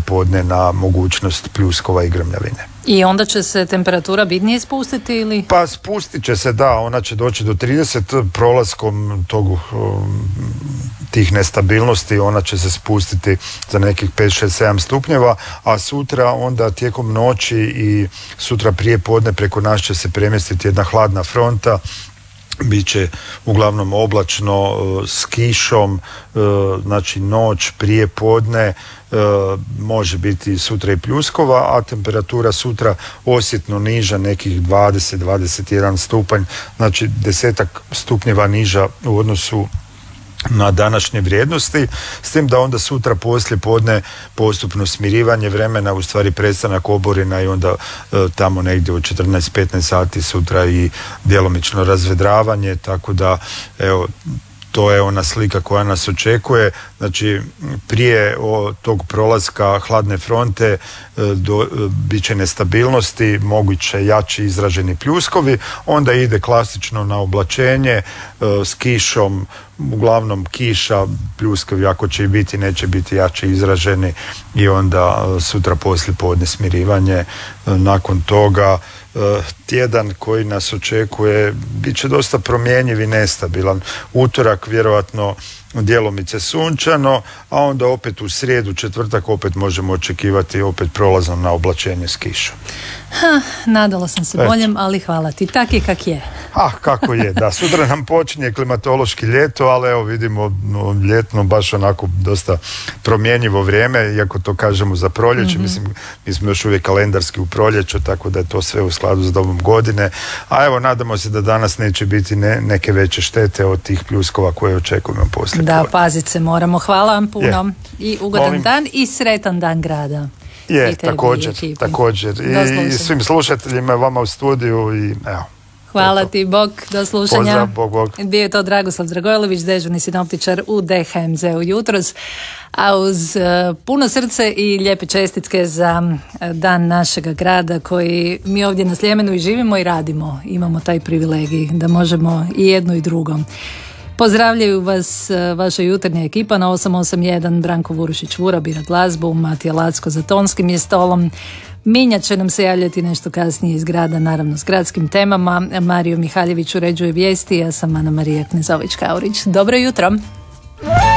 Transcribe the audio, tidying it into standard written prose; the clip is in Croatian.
poslijepodne na mogućnost pljuskova i grmljavine. I onda će se temperatura bitnije spustiti ili? Pa spustit će se, da, ona će doći do 30 prolaskom tih nestabilnosti, ona će se spustiti za nekih 5, 6, 7 stupnjeva, a sutra onda tijekom noći i sutra prije podne preko nas će se premjestiti jedna hladna fronta. Biće uglavnom oblačno s kišom, znači noć prije podne, može biti sutra i pljuskova, a temperatura sutra osjetno niža, nekih 20-21 stupanj, znači 10 stupnjeva niža u odnosu na današnje vrijednosti, s tim da onda sutra poslije podne postupno smirivanje vremena, u stvari prestanak oborina i onda tamo negdje od 14-15 sati sutra i djelomično razvedravanje, tako da evo, to je ona slika koja nas očekuje. Znači, prije tog prolaska hladne fronte bit će nestabilnosti, moguće jači izraženi pljuskovi, onda ide klasično na oblačenje s kišom, uglavnom kiša, pljuskovi ako će i biti, neće biti jače izraženi i onda sutra poslije podne smirivanje. Nakon toga tjedan koji nas očekuje bit će dosta promjenjiv i nestabilan. Utorak vjerojatno djelomice sunčano, a onda opet u srijedu, četvrtak opet možemo očekivati opet prolazom na oblačenje s kišom. Nadala sam se boljem, ali hvala ti. Tak je kak je. Kako je, da. Sutra nam počinje klimatološki ljeto, ali evo vidimo ljetno baš onako dosta promjenjivo vrijeme, iako to kažemo za proljeće, mislim, mi smo još uvijek kalendarski u proljeću, tako da je to sve u skladu s dobom godine. A evo, nadamo se da danas neće biti neke veće štete od tih pljuskova koje očekujemo poslije. Da, pazit se moramo. Hvala vam puno. I ugodan dan i sretan dan grada. Također. I svim slušateljima, vama u studiju i evo. Hvala ti, Bog, do slušanja. Pozdrav, Bog. Bio je to Dragoslav Dragojlović, dežurni sinoptičar u DHMZ-u jutros, a uz puno srce i lijepe čestitke za dan našega grada koji mi ovdje na Sljemenu i živimo i radimo. Imamo taj privilegij da možemo i jedno i drugo. Pozdravljaju vas vaša jutarnja ekipa na 881, Branko Vurušić-Vura bira glazbu, Matija Lacko za tonskim je stolom. Minja će nam se javljati nešto kasnije iz grada, naravno s gradskim temama. Mario Mihaljević uređuje vijesti, ja sam Ana Marija Knezović-Kaurić. Dobro jutro!